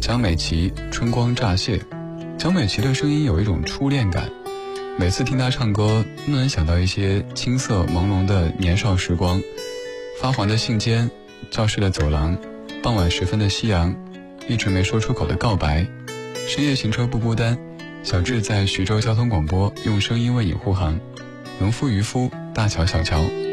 江美琪春光乍泄。江美琪的声音有一种初恋感，每次听她唱歌都能想到一些青涩朦胧的年少时光，发黄的信笺，教室的走廊，傍晚时分的夕阳，一直没说出口的告白。深夜行车不孤单，小智在徐州交通广播用声音为你护航。农夫渔夫，大乔小乔，